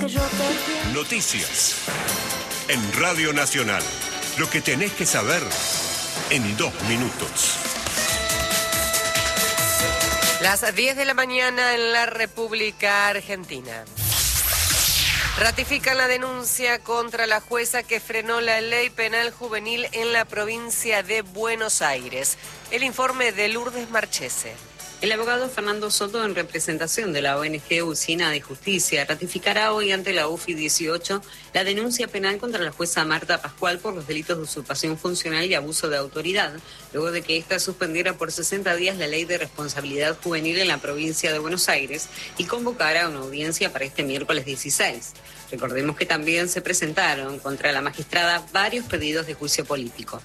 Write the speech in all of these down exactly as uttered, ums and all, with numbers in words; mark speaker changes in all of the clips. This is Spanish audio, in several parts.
Speaker 1: que yo te...
Speaker 2: Noticias. En Radio Nacional. Lo que tenés que saber en dos minutos.
Speaker 3: Las diez de la mañana en la República Argentina. Ratifican la denuncia contra la jueza que frenó la ley penal juvenil en la provincia de Buenos Aires. El informe de Lourdes Marchese.
Speaker 4: El abogado Fernando Soto, en representación de la O N G Usina de Justicia, ratificará hoy ante la U F I dieciocho la denuncia penal contra la jueza Marta Pascual por los delitos de usurpación funcional y abuso de autoridad, luego de que ésta suspendiera por sesenta días la ley de responsabilidad juvenil en la provincia de Buenos Aires y convocara una audiencia para este miércoles dieciséis. Recordemos que también se presentaron contra la magistrada varios pedidos de juicio político.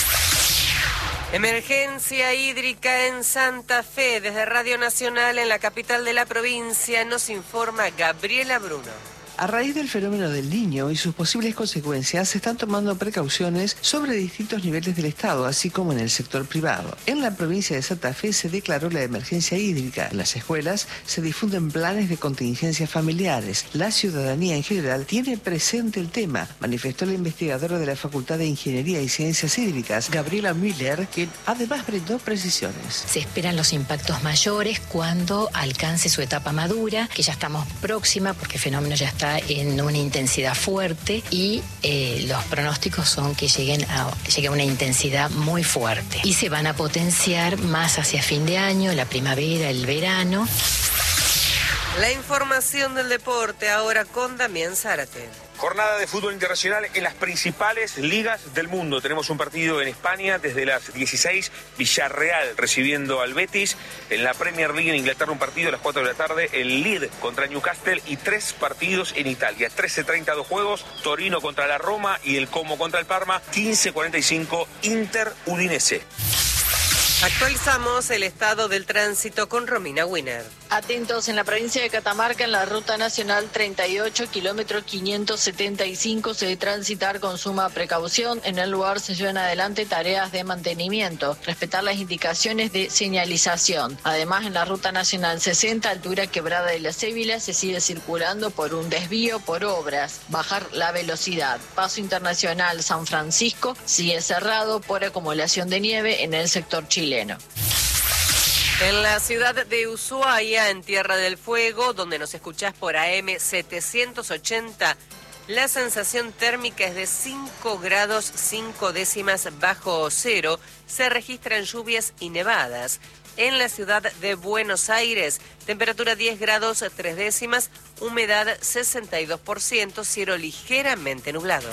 Speaker 3: Emergencia hídrica en Santa Fe. Desde Radio Nacional en la capital de la provincia nos informa Gabriela Bruno.
Speaker 5: A raíz del fenómeno del Niño y sus posibles consecuencias, se están tomando precauciones sobre distintos niveles del Estado, así como en el sector privado. En la provincia de Santa Fe se declaró la emergencia hídrica. En las escuelas se difunden planes de contingencias familiares. La ciudadanía en general tiene presente el tema, manifestó la investigadora de la Facultad de Ingeniería y Ciencias Hídricas, Gabriela Miller, quien además brindó precisiones.
Speaker 6: Se esperan los impactos mayores cuando alcance su etapa madura, que ya estamos próxima porque el fenómeno ya está en una intensidad fuerte y eh, los pronósticos son que lleguen a, llegue a una intensidad muy fuerte y se van a potenciar más hacia fin de año, la primavera, el verano.
Speaker 3: La información del deporte ahora con Damián Zárate.
Speaker 7: Jornada de fútbol internacional en las principales ligas del mundo. Tenemos un partido en España desde las dieciséis, Villarreal recibiendo al Betis. En la Premier League en Inglaterra un partido a las cuatro de la tarde, el Leeds contra Newcastle y tres partidos en Italia. trece treinta dos juegos, Torino contra la Roma y el Como contra el Parma, quince cuarenta y cinco Inter Udinese.
Speaker 3: Actualizamos el estado del tránsito con Romina Winner.
Speaker 8: Atentos en la provincia de Catamarca, en la ruta nacional treinta y ocho, kilómetro quinientos setenta y cinco, se debe transitar con suma precaución. En el lugar se llevan adelante tareas de mantenimiento, respetar las indicaciones de señalización. Además, en la ruta nacional sesenta, altura Quebrada de la Cébila, se sigue circulando por un desvío por obras. Bajar la velocidad. Paso internacional San Francisco sigue cerrado por acumulación de nieve en el sector chileno.
Speaker 3: En la ciudad de Ushuaia, en Tierra del Fuego, donde nos escuchás por A M setecientos ochenta, la sensación térmica es de cinco grados cinco décimas bajo cero. Se registran lluvias y nevadas. En la ciudad de Buenos Aires, temperatura diez grados tres décimas, humedad sesenta y dos por ciento, cielo ligeramente nublado.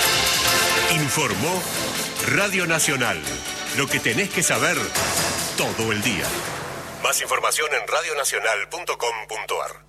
Speaker 2: Informó Radio Nacional. Lo que tenés que saber todo el día. Más información en radionacional punto com punto ar.